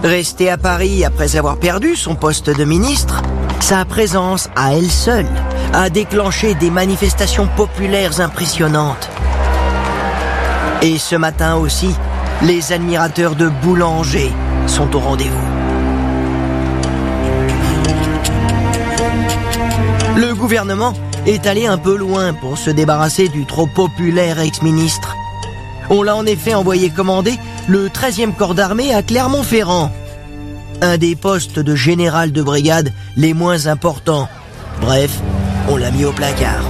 Restée à Paris après avoir perdu son poste de ministre, sa présence à elle seule a déclenché des manifestations populaires impressionnantes. Et ce matin aussi, les admirateurs de Boulanger sont au rendez-vous. Le gouvernement est allé un peu loin pour se débarrasser du trop populaire ex-ministre. On l'a en effet envoyé commander le 13e corps d'armée à Clermont-Ferrand. Un des postes de général de brigade les moins importants. Bref, on l'a mis au placard.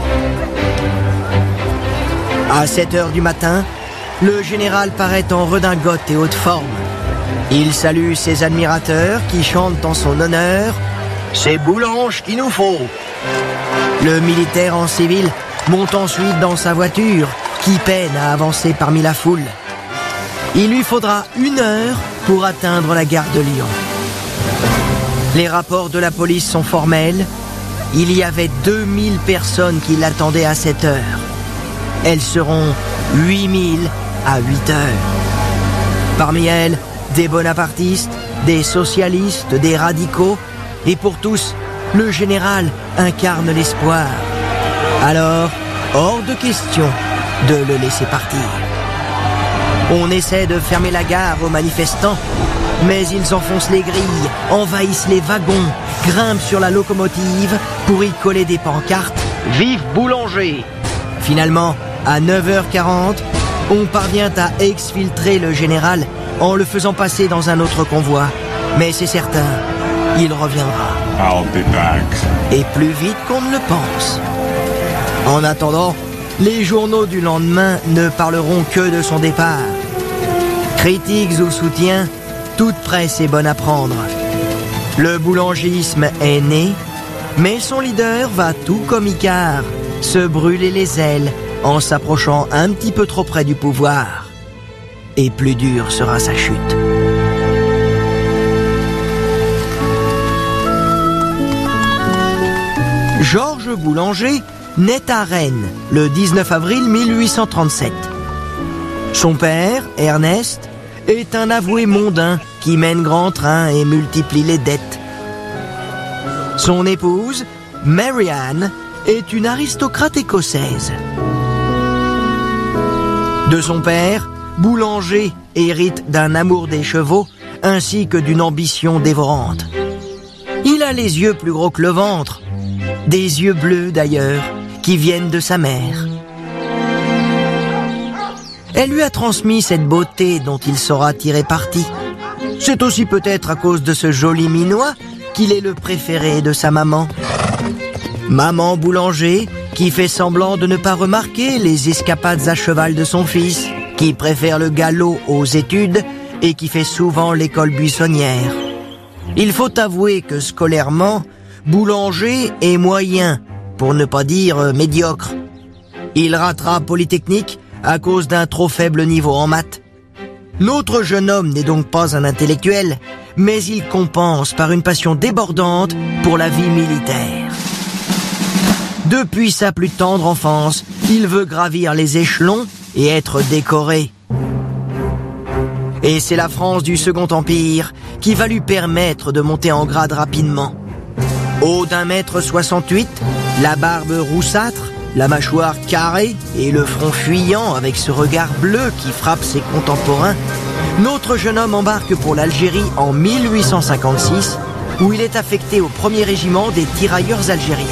À 7h du matin, le général paraît en redingote et haute forme. Il salue ses admirateurs qui chantent en son honneur « C'est Boulange qu'il nous faut ». Le militaire en civil monte ensuite dans sa voiture, qui peine à avancer parmi la foule. Il lui faudra 1 heure pour atteindre la gare de Lyon. Les rapports de la police sont formels. Il y avait 2000 personnes qui l'attendaient à 7 heures. Elles seront 8000 à 8 heures. Parmi elles, des bonapartistes, des socialistes, des radicaux, et pour tous, le général incarne l'espoir. Alors, hors de question de le laisser partir. On essaie de fermer la gare aux manifestants, mais ils enfoncent les grilles, envahissent les wagons, grimpent sur la locomotive pour y coller des pancartes « Vive Boulanger !» Finalement, à 9h40, on parvient à exfiltrer le général en le faisant passer dans un autre convoi. Mais c'est certain, il reviendra. I'll be back. Et plus vite qu'on ne le pense. En attendant, les journaux du lendemain ne parleront que de son départ. Critiques ou soutiens, toute presse est bonne à prendre. Le boulangisme est né, mais son leader va tout comme Icare, se brûler les ailes en s'approchant un petit peu trop près du pouvoir. Et plus dure sera sa chute. Georges Boulanger naît à Rennes le 19 avril 1837. Son père, Ernest, est un avoué mondain qui mène grand train et multiplie les dettes. Son épouse, Mary-Anne, est une aristocrate écossaise. De son père, Boulanger hérite d'un amour des chevaux ainsi que d'une ambition dévorante. Il a les yeux plus gros que le ventre, des yeux bleus d'ailleurs, qui viennent de sa mère. Elle lui a transmis cette beauté dont il saura tirer parti. C'est aussi peut-être à cause de ce joli minois qu'il est le préféré de sa maman. Maman Boulanger, qui fait semblant de ne pas remarquer les escapades à cheval de son fils, qui préfère le galop aux études et qui fait souvent l'école buissonnière. Il faut avouer que scolairement, Boulanger est moyen, pour ne pas dire médiocre. Il ratera Polytechnique à cause d'un trop faible niveau en maths. Notre jeune homme n'est donc pas un intellectuel, mais il compense par une passion débordante pour la vie militaire. Depuis sa plus tendre enfance, il veut gravir les échelons et être décoré. Et c'est la France du Second Empire qui va lui permettre de monter en grade rapidement. Haut d'1m68, la barbe roussâtre, la mâchoire carrée et le front fuyant avec ce regard bleu qui frappe ses contemporains, notre jeune homme embarque pour l'Algérie en 1856, où il est affecté au 1er régiment des tirailleurs algériens.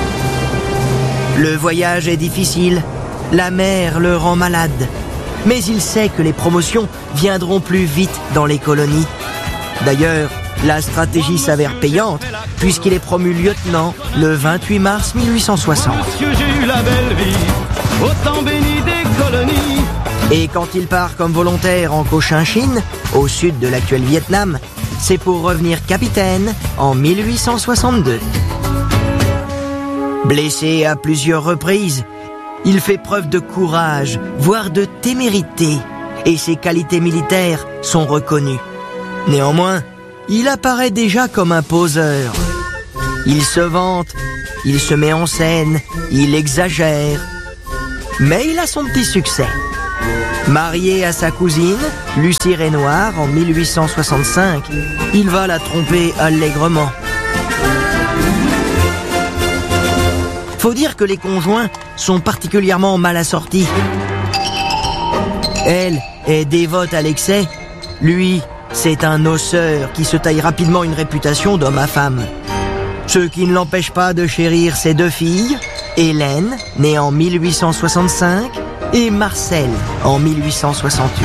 Le voyage est difficile, la mer le rend malade, mais il sait que les promotions viendront plus vite dans les colonies. D'ailleurs, la stratégie s'avère payante, puisqu'il est promu lieutenant le 28 mars 1860. J'ai eu la belle vie, autant béni des colonies. Et quand il part comme volontaire en Cochinchine, au sud de l'actuel Vietnam, c'est pour revenir capitaine en 1862. Blessé à plusieurs reprises, il fait preuve de courage, voire de témérité, et ses qualités militaires sont reconnues. Néanmoins, il apparaît déjà comme un poseur. Il se vante, il se met en scène, il exagère. Mais il a son petit succès. Marié à sa cousine, Lucie Renoir, en 1865, il va la tromper allègrement. Faut dire que les conjoints sont particulièrement mal assortis. Elle est dévote à l'excès, lui, c'est un noceur qui se taille rapidement une réputation d'homme à femme. Ce qui ne l'empêche pas de chérir ses 2 filles, Hélène, née en 1865, et Marcel, en 1868.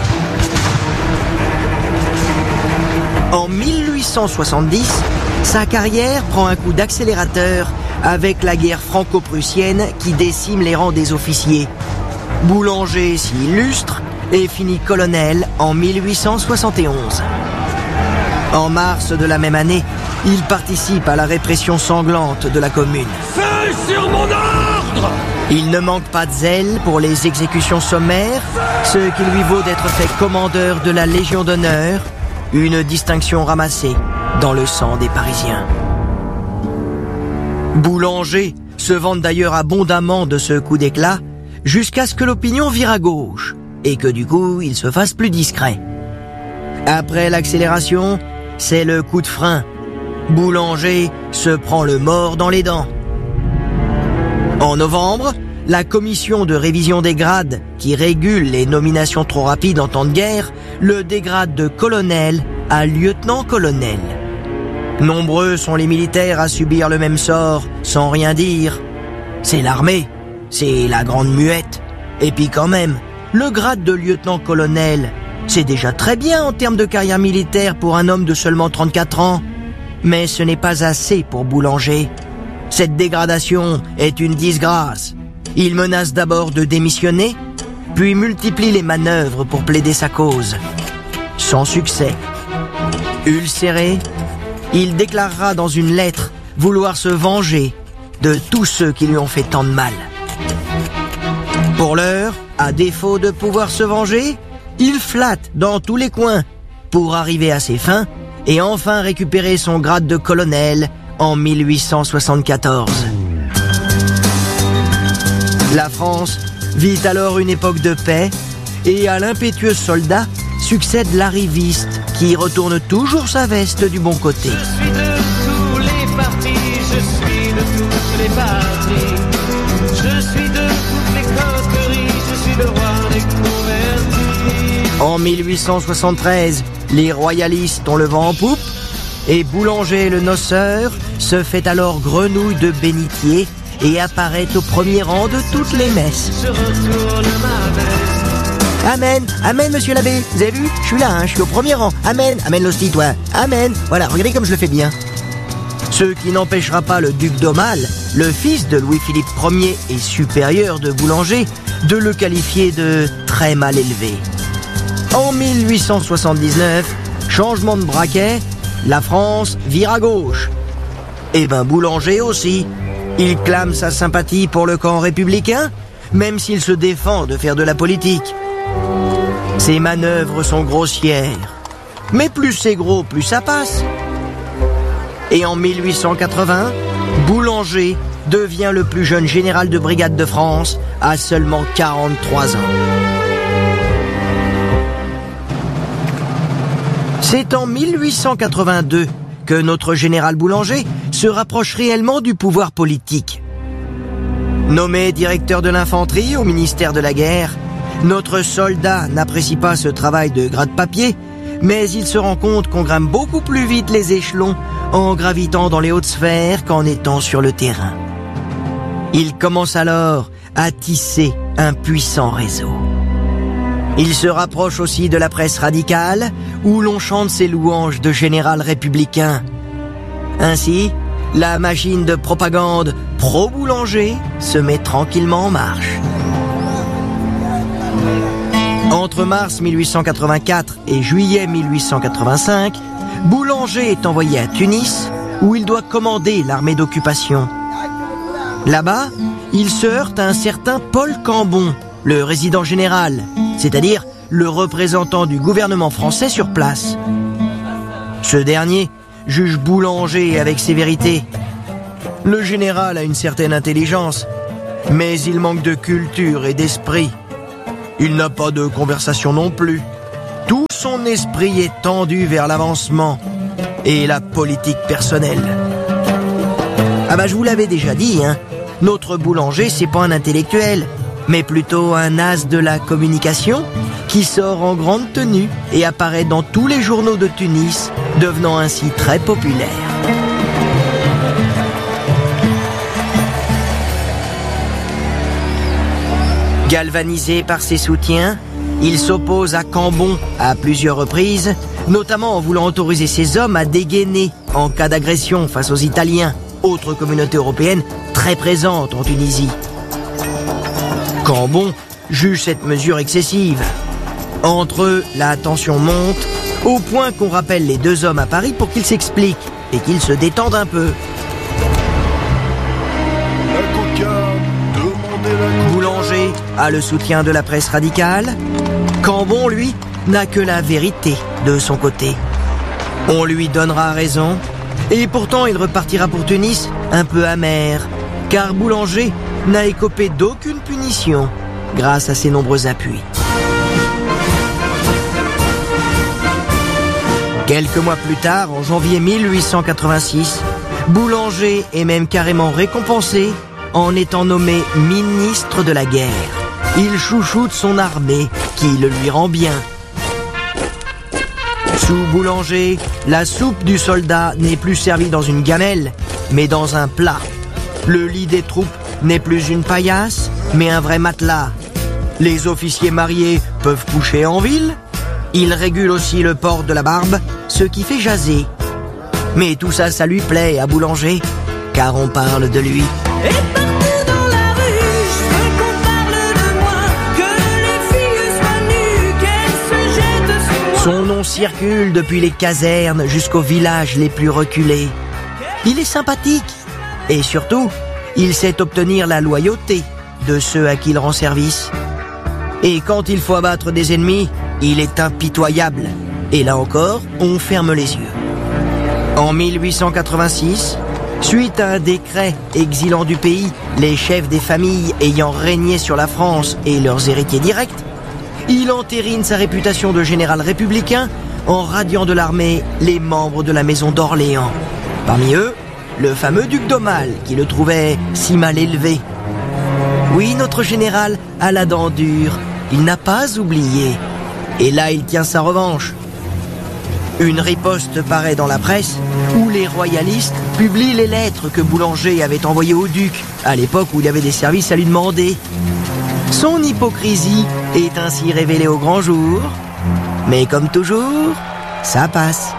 En 1870, sa carrière prend un coup d'accélérateur avec la guerre franco-prussienne qui décime les rangs des officiers. Boulanger s'y illustre et finit colonel en 1871. En mars de la même année, il participe à la répression sanglante de la Commune. Feu sur mon ordre! Il ne manque pas de zèle pour les exécutions sommaires, ce qui lui vaut d'être fait commandeur de la Légion d'honneur, une distinction ramassée dans le sang des Parisiens. Boulanger se vante d'ailleurs abondamment de ce coup d'éclat, jusqu'à ce que l'opinion vire à gauche, et que du coup il se fasse plus discret. Après l'accélération, c'est le coup de frein. Boulanger se prend le mors dans les dents. En novembre, la commission de révision des grades, qui régule les nominations trop rapides en temps de guerre, le dégrade de colonel à lieutenant-colonel. Nombreux sont les militaires à subir le même sort, sans rien dire. C'est l'armée, c'est la grande muette. Et puis quand même, le grade de lieutenant-colonel, c'est déjà très bien en termes de carrière militaire pour un homme de seulement 34 ans. Mais ce n'est pas assez pour Boulanger. Cette dégradation est une disgrâce. Il menace d'abord de démissionner, puis multiplie les manœuvres pour plaider sa cause. Sans succès. Ulcéré, il déclarera dans une lettre vouloir se venger de tous ceux qui lui ont fait tant de mal. Pour l'heure, à défaut de pouvoir se venger, il flatte dans tous les coins pour arriver à ses fins et enfin récupérer son grade de colonel en 1874. La France vit alors une époque de paix et à l'impétueux soldat succède l'arriviste qui retourne toujours sa veste du bon côté. Je suis de tous les partis, je suis de toutes les parties. Je suis de toutes les coteries, je suis le roi des convertis. En 1873, les royalistes ont le vent en poupe et Boulanger le noceur se fait alors grenouille de bénitier et apparaît au premier rang de toutes les messes. Je retourne ma veste. Amen, amen monsieur l'abbé, vous avez vu? Je suis là, je suis au premier rang. Amen, amen l'hostie toi. Amen, voilà, regardez comme je le fais bien. Ce qui n'empêchera pas le duc d'Aumale, le fils de Louis-Philippe Ier et supérieur de Boulanger, de le qualifier de très mal élevé. En 1879, changement de braquet, la France vire à gauche. Et ben Boulanger aussi. Il clame sa sympathie pour le camp républicain, même s'il se défend de faire de la politique. Ses manœuvres sont grossières, mais plus c'est gros, plus ça passe. Et en 1880, Boulanger devient le plus jeune général de brigade de France à seulement 43 ans. C'est en 1882 que notre général Boulanger se rapproche réellement du pouvoir politique. Nommé directeur de l'infanterie au ministère de la Guerre, notre soldat n'apprécie pas ce travail de gratte-papier, mais il se rend compte qu'on grimpe beaucoup plus vite les échelons en gravitant dans les hautes sphères qu'en étant sur le terrain. Il commence alors à tisser un puissant réseau. Il se rapproche aussi de la presse radicale, où l'on chante ses louanges de général républicain. Ainsi, la machine de propagande pro-Boulanger se met tranquillement en marche. Entre mars 1884 et juillet 1885, Boulanger est envoyé à Tunis, où il doit commander l'armée d'occupation. Là-bas, il se heurte à un certain Paul Cambon, le résident général, c'est-à-dire le représentant du gouvernement français sur place. Ce dernier juge Boulanger avec sévérité. Le général a une certaine intelligence, mais il manque de culture et d'esprit. Il n'a pas de conversation non plus. Tout son esprit est tendu vers l'avancement et la politique personnelle. Ah bah je vous l'avais déjà dit, hein. Notre boulanger, c'est pas un intellectuel, mais plutôt un as de la communication qui sort en grande tenue et apparaît dans tous les journaux de Tunis, devenant ainsi très populaire. Galvanisé par ses soutiens, il s'oppose à Cambon à plusieurs reprises, notamment en voulant autoriser ses hommes à dégainer en cas d'agression face aux Italiens, autre communauté européenne très présente en Tunisie. Cambon juge cette mesure excessive. Entre eux, la tension monte, au point qu'on rappelle les deux hommes à Paris pour qu'ils s'expliquent et qu'ils se détendent un peu. Boulanger a le soutien de la presse radicale. Cambon, lui, n'a que la vérité de son côté. On lui donnera raison, et pourtant il repartira pour Tunis un peu amer, car Boulanger n'a écopé d'aucune punition grâce à ses nombreux appuis. Quelques mois plus tard, en janvier 1886, Boulanger est même carrément récompensé en étant nommé ministre de la guerre. Il chouchoute son armée, qui le lui rend bien. Sous Boulanger, la soupe du soldat n'est plus servie dans une gamelle, mais dans un plat. Le lit des troupes n'est plus une paillasse, mais un vrai matelas. Les officiers mariés peuvent coucher en ville. Il régule aussi le port de la barbe, ce qui fait jaser. Mais tout ça, ça lui plaît à Boulanger, car on parle de lui. Et partout dans la rue, je veux qu'on parle de moi, que les filles soient nues, qu'elles se jettent sur moi. Son nom circule depuis les casernes jusqu'aux villages les plus reculés. Il est sympathique et surtout, il sait obtenir la loyauté de ceux à qui il rend service. Et quand il faut abattre des ennemis, il est impitoyable. Et là encore, on ferme les yeux. En 1886, suite à un décret exilant du pays les chefs des familles ayant régné sur la France et leurs héritiers directs, il entérine sa réputation de général républicain en radiant de l'armée les membres de la maison d'Orléans. Parmi eux, le fameux duc d'Aumale qui le trouvait si mal élevé. Oui, notre général a la dent dure, il n'a pas oublié. Et là, il tient sa revanche. Une riposte paraît dans la presse où les royalistes publient les lettres que Boulanger avait envoyées au duc, à l'époque où il y avait des services à lui demander. Son hypocrisie est ainsi révélée au grand jour, mais comme toujours, ça passe.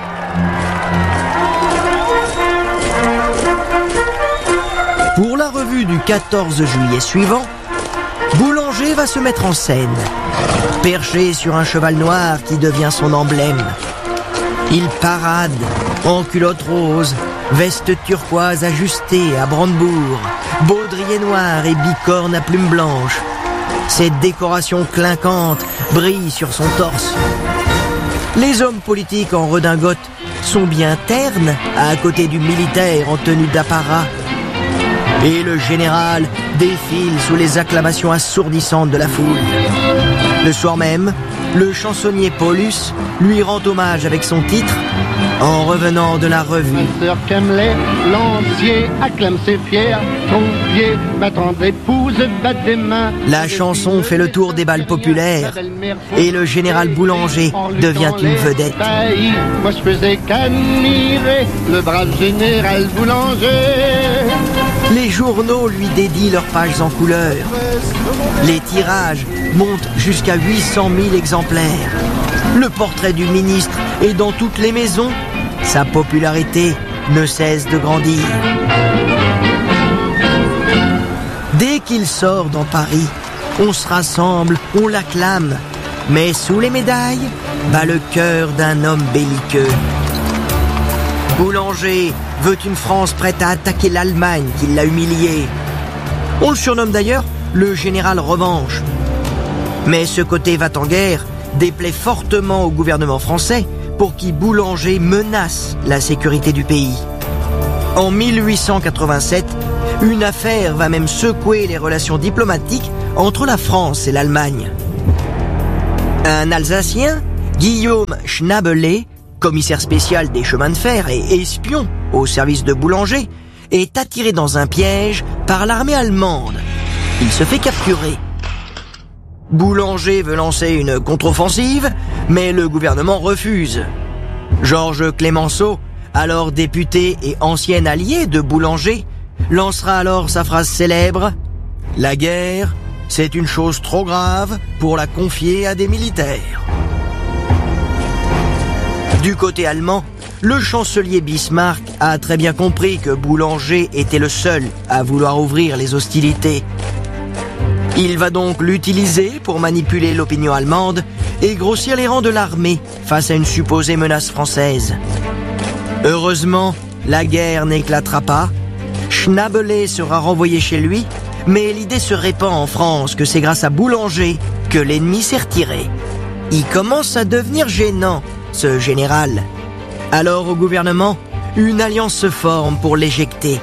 Pour la revue du 14 juillet suivant, Boulanger va se mettre en scène, perché sur un cheval noir qui devient son emblème. Il parade en culotte rose, veste turquoise ajustée à brandebourg, baudrier noir et bicorne à plumes blanches. Cette décoration clinquante brille sur son torse. Les hommes politiques en redingote sont bien ternes à côté du militaire en tenue d'apparat. Et le général défile sous les acclamations assourdissantes de la foule. Le soir même, le chansonnier Paulus lui rend hommage avec son titre en revenant de la revue. Ma sœur Camelet, lancier, acclame ses fiers, ton pied, ma tendre épouse, bat des mains. La chanson fait le tour des bals populaires et le général Boulanger devient une vedette. Moi je faisais qu'admirer le brave général Boulanger. Les journaux lui dédient leurs pages en couleur. Les tirages montent jusqu'à 800 000 exemplaires. Le portrait du ministre est dans toutes les maisons. Sa popularité ne cesse de grandir. Dès qu'il sort dans Paris, on se rassemble, on l'acclame. Mais sous les médailles bat le cœur d'un homme belliqueux. Boulanger veut une France prête à attaquer l'Allemagne qui l'a humilié. On le surnomme d'ailleurs le général Revanche. Mais ce côté va-t-en-guerre déplaît fortement au gouvernement français pour qui Boulanger menace la sécurité du pays. En 1887, une affaire va même secouer les relations diplomatiques entre la France et l'Allemagne. Un Alsacien, Guillaume Schnabelé, commissaire spécial des chemins de fer et espion au service de Boulanger, est attiré dans un piège par l'armée allemande. Il se fait capturer. Boulanger veut lancer une contre-offensive, mais le gouvernement refuse. Georges Clemenceau, alors député et ancien allié de Boulanger, lancera alors sa phrase célèbre « La guerre, c'est une chose trop grave pour la confier à des militaires ». Du côté allemand, le chancelier Bismarck a très bien compris que Boulanger était le seul à vouloir ouvrir les hostilités. Il va donc l'utiliser pour manipuler l'opinion allemande et grossir les rangs de l'armée face à une supposée menace française. Heureusement, la guerre n'éclatera pas. Schnabelé sera renvoyé chez lui, mais l'idée se répand en France que c'est grâce à Boulanger que l'ennemi s'est retiré. Il commence à devenir gênant, ce général. Alors au gouvernement, une alliance se forme pour l'éjecter.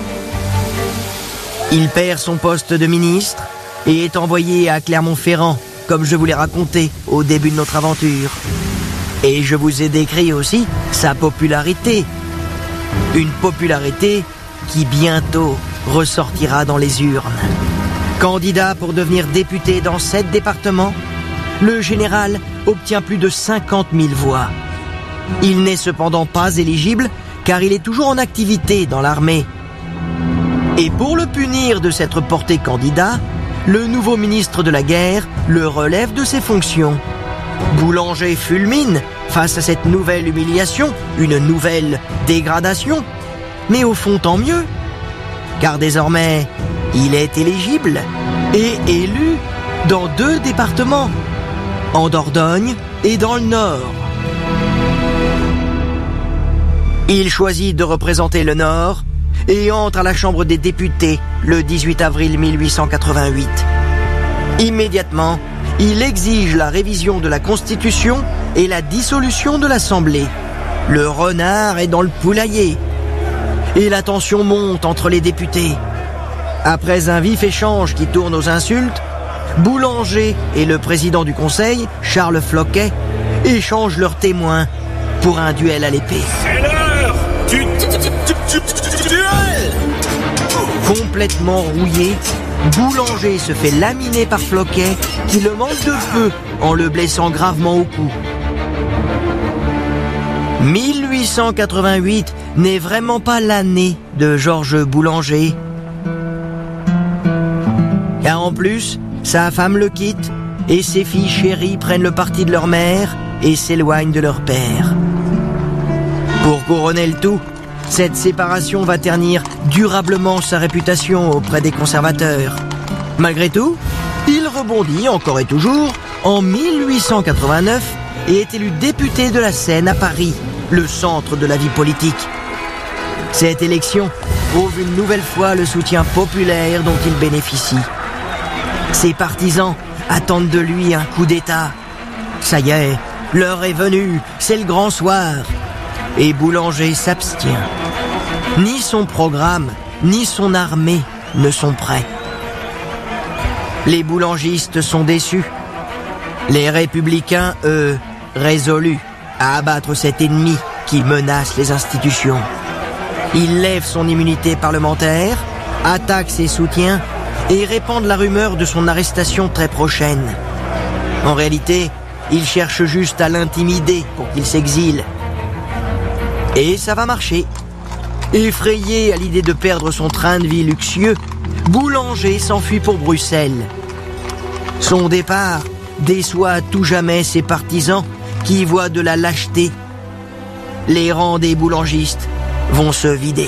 Il perd son poste de ministre et est envoyé à Clermont-Ferrand, comme je vous l'ai raconté au début de notre aventure. Et je vous ai décrit aussi sa popularité. Une popularité qui bientôt ressortira dans les urnes. Candidat pour devenir député dans 7 départements, le général obtient plus de 50 000 voix. Il n'est cependant pas éligible car il est toujours en activité dans l'armée. Et pour le punir de s'être porté candidat, le nouveau ministre de la guerre le relève de ses fonctions. Boulanger fulmine face à cette nouvelle humiliation, une nouvelle dégradation. Mais au fond, tant mieux, car désormais, il est éligible et élu dans 2 départements, en Dordogne et dans le Nord. Il choisit de représenter le Nord et entre à la Chambre des députés le 18 avril 1888. Immédiatement, il exige la révision de la Constitution et la dissolution de l'Assemblée. Le renard est dans le poulailler. Et la tension monte entre les députés. Après un vif échange qui tourne aux insultes, Boulanger et le président du Conseil, Charles Floquet, échangent leurs témoins pour un duel à l'épée. C'est l'heure du duel! Complètement rouillé, Boulanger se fait laminer par Floquet qui le manque de peu en le blessant gravement au cou. 1888 n'est vraiment pas l'année de Georges Boulanger. Car en plus, sa femme le quitte et ses filles chéries prennent le parti de leur mère et s'éloignent de leur père. Pour couronner le tout, cette séparation va ternir durablement sa réputation auprès des conservateurs. Malgré tout, il rebondit encore et toujours en 1889 et est élu député de la Seine à Paris, le centre de la vie politique. Cette élection prouve une nouvelle fois le soutien populaire dont il bénéficie. Ses partisans attendent de lui un coup d'État. Ça y est, l'heure est venue, c'est le grand soir. Et Boulanger s'abstient. Ni son programme, ni son armée ne sont prêts. Les boulangistes sont déçus. Les républicains, eux, résolus à abattre cet ennemi qui menace les institutions. Il lève son immunité parlementaire, attaque ses soutiens et répand la rumeur de son arrestation très prochaine. En réalité, il cherche juste à l'intimider pour qu'il s'exile. Et ça va marcher. Effrayé à l'idée de perdre son train de vie luxueux, Boulanger s'enfuit pour Bruxelles. Son départ déçoit à tout jamais ses partisans qui y voient de la lâcheté. Les rangs des boulangistes vont se vider.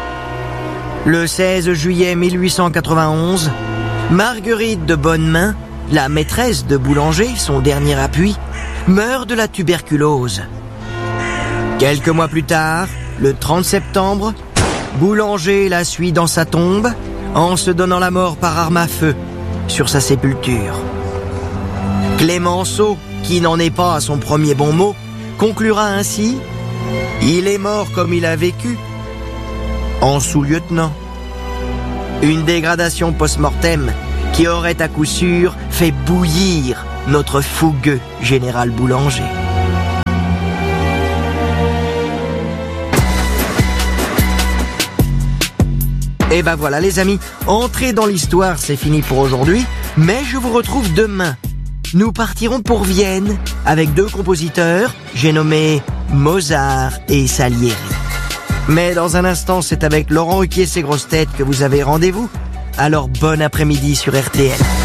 Le 16 juillet 1891, Marguerite de Bonnemain, la maîtresse de Boulanger, son dernier appui, meurt de la tuberculose. Quelques mois plus tard, le 30 septembre, Boulanger la suit dans sa tombe en se donnant la mort par arme à feu sur sa sépulture. Clemenceau, qui n'en est pas à son premier bon mot, conclura ainsi « Il est mort comme il a vécu, en sous-lieutenant ». Une dégradation post-mortem qui aurait à coup sûr fait bouillir notre fougueux général Boulanger. Et ben voilà les amis, entrer dans l'histoire, c'est fini pour aujourd'hui, mais je vous retrouve demain. Nous partirons pour Vienne avec 2 compositeurs, j'ai nommé Mozart et Salieri. Mais dans un instant, c'est avec Laurent Ruquier et ses grosses têtes que vous avez rendez-vous. Alors bon après-midi sur RTL.